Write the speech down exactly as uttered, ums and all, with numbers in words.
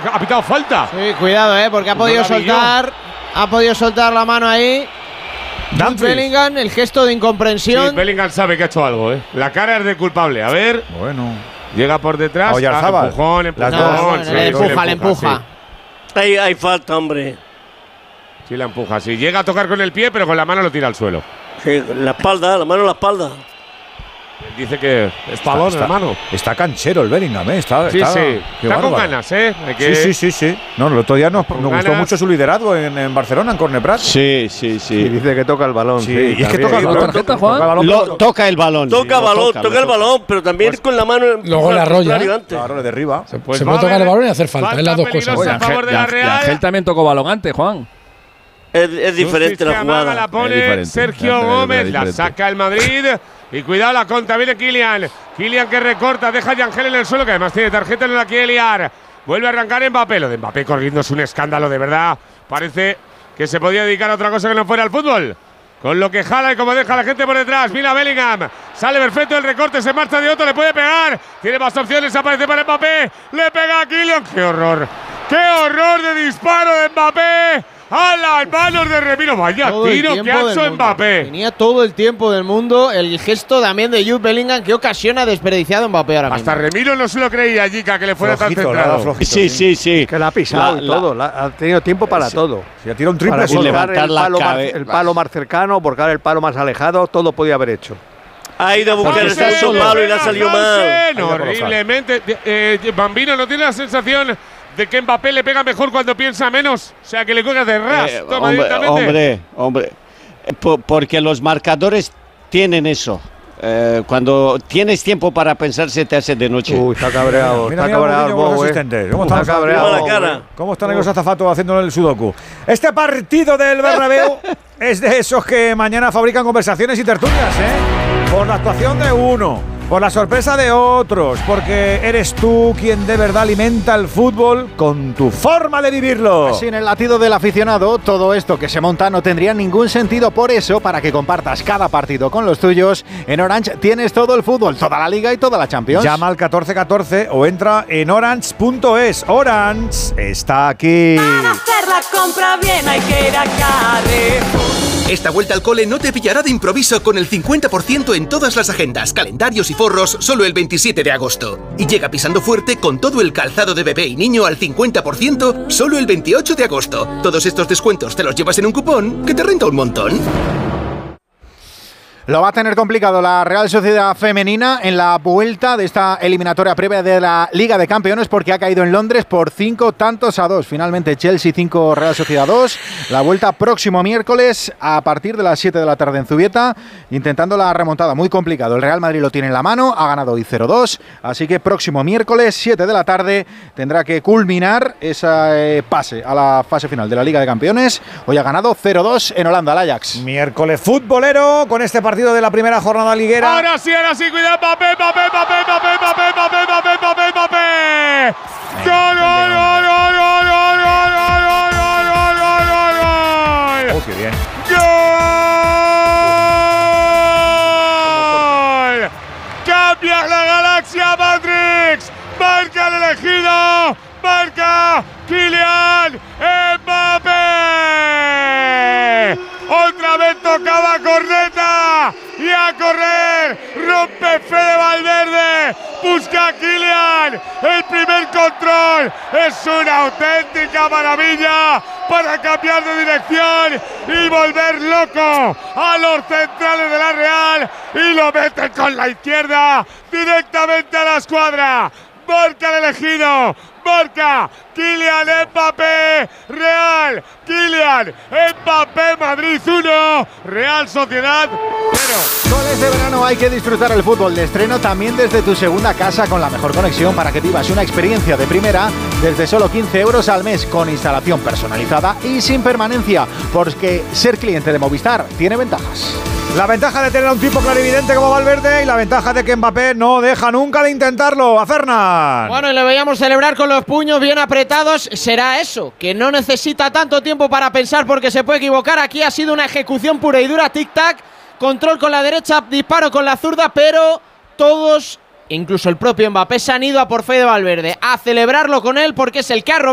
ha pitado falta. Sí, cuidado, eh, porque ha podido No la vi soltar, ha podido soltar la mano ahí. Jude Bellingham, el gesto de incomprensión. Sí, Bellingham sabe que ha hecho algo, eh. La cara es de culpable. A ver. Bueno. Llega por detrás. Ah, empujón, empujón. No, sí, le sí, empuja, le le empuja. Sí. Hay, hay falta, hombre. Sí, la empuja. Sí, llega a tocar con el pie, pero con la mano lo tira al suelo. Sí, la espalda, la mano en la espalda. Él dice que es balón, está, hermano. Está canchero el Bellingham, ¿eh? Está, Sí, está, sí. qué Está con bárbaro. ganas, ¿eh? Hay que Sí, sí, sí, sí. No, el otro día nos, nos gustó ganas. mucho su liderazgo en, en Barcelona, en Corneprat. Sí, sí, sí. Y dice que toca el balón. Sí, Sí, y es que también. toca el balón. tarjeta, Juan? Toca el balón, Lo- pero- toca el balón. Toca sí, lo balón, toca, toca, lo el balón, pero también Pues- con la mano. Luego la arrolla, ¿eh? antes. Claro, de arriba. Pues se va puede a tocar haber el balón y hacer falta, es las dos peligrosa cosas. a favor de la Y Real. Ángel también tocó balón antes, Juan. Es, es diferente la Amaga, jugada. la pone Es diferente. Sergio Es Gómez, la diferente. saca el Madrid. Y cuidado la contra, viene Kylian. Kylian que recorta, deja a Yangel en el suelo, que además tiene tarjeta, no la quiere liar. Vuelve a arrancar Mbappé. Lo de Mbappé corriendo es un escándalo, de verdad. Parece que se podía dedicar a otra cosa que no fuera al fútbol. Con lo que jala y como deja a la gente por detrás. Mira Bellingham. Sale perfecto el recorte, se marcha de otro, le puede pegar. Tiene más opciones, aparece para Mbappé. Le pega a Kylian. ¡Qué horror! ¡Qué horror de disparo de Mbappé! ¡A las manos de Remiro! Vaya Todo el tiro que tiempo ha del hecho mundo. Mbappé. Tenía todo el tiempo del mundo. El gesto también de Jude Bellingham que ocasiona desperdiciado Mbappé ahora mismo. Hasta Remiro no se lo creía, Jica, que le fuera Flojito, tan le ha dado centrado. flojito, Sí, sí, sí. Que la ha pisado La- y la- todo. la- ha tenido tiempo para todo. Si ha tirado un triple Para solo. buscar levantar el la palo, más, cabe- el palo más cercano, buscar el palo más alejado, todo podía haber hecho. Ha ido a buscar el Hansen, segundo palo y le ha salido mal. Hansen, Ahí va horriblemente. Eh, Bambino, ¿no tiene la sensación de que Mbappé le pega mejor cuando piensa menos? O sea, que le coge de ras. Eh, Toma hombre, directamente. hombre, hombre. Eh, po- porque los marcadores tienen eso. Eh, cuando tienes tiempo para pensar, se te hace de noche. Uy, está cabreado. Mira, está mira cabreado el Mourinho con los Bow, eh. asistentes. ¿Cómo Está están? cabreado. Mira la cara. ¿Cómo están ahí los azafatos haciendo el sudoku? Este partido del Bernabéu es de esos que mañana fabrican conversaciones y tertulias, ¿eh? Por la actuación de uno, por la sorpresa de otros, porque eres tú quien de verdad alimenta el fútbol con tu forma de vivirlo. Sin el latido del aficionado, todo esto que se monta no tendría ningún sentido. Por eso, para que compartas cada partido con los tuyos, en Orange tienes todo el fútbol, toda la Liga y toda la Champions. Llama al catorce catorce o entra en orange punto es. Orange está aquí. Para hacer la compra bien hay que ir a Carrefour. Esta vuelta al cole no te pillará de improviso con el cincuenta por ciento en todas las agendas, calendarios y forros solo el veintisiete de agosto. Y llega pisando fuerte con todo el calzado de bebé y niño al cincuenta por ciento solo el veintiocho de agosto. Todos estos descuentos te los llevas en un cupón que te renta un montón. Lo va a tener complicado la Real Sociedad femenina en la vuelta de esta eliminatoria previa de la Liga de Campeones porque ha caído en Londres por cinco tantos a dos. Finalmente Chelsea cinco, Real Sociedad dos. La vuelta próximo miércoles a partir de las siete de la tarde en Zubieta, intentando la remontada. Muy complicado. El Real Madrid lo tiene en la mano, ha ganado hoy cero dos. Así que próximo miércoles, siete de la tarde, tendrá que culminar ese pase a la fase final de la Liga de Campeones. Hoy ha ganado cero dos en Holanda, el Ajax. Miércoles futbolero con este partido de la primera jornada liguera. Ahora sí, ahora sí, cuidado, Mbappé, Mbappé, Mbappé, Mbappé, Mbappé, Mbappé, Mbappé, Mbappé, Mbappé. ¡Gol, gol, gol, gol, gol, gol, gol, gol, gol, gol, gol, gol, gol! Oh, qué bien. ¡Gol! ¡Cambia la galaxia Matrix! ¡Marca el elegido! ¡Marca Kylian Mbappé! Otra vez tocaba corneta y a correr, rompe Fede Valverde, busca a Kylian, el primer control, es una auténtica maravilla para cambiar de dirección y volver loco a los centrales de la Real y lo mete con la izquierda directamente a la escuadra. Marca el elegido, marca Kylian Mbappé, Real, Kylian Mbappé, Madrid uno, Real Sociedad cero. Con este verano hay que disfrutar el fútbol de estreno también desde tu segunda casa con la mejor conexión para que vivas una experiencia de primera desde solo quince euros al mes con instalación personalizada y sin permanencia, porque ser cliente de Movistar tiene ventajas. La ventaja de tener a un tipo clarividente como Valverde y la ventaja de que Mbappé no deja nunca de intentarlo. A Fernan. Bueno, y le veíamos celebrar con los puños bien apretados. Será eso, que no necesita tanto tiempo para pensar porque se puede equivocar. Aquí ha sido una ejecución pura y dura, tic-tac. Control con la derecha, disparo con la zurda, pero todos, incluso el propio Mbappé, se han ido a por Fede Valverde a celebrarlo con él porque es el que ha robado.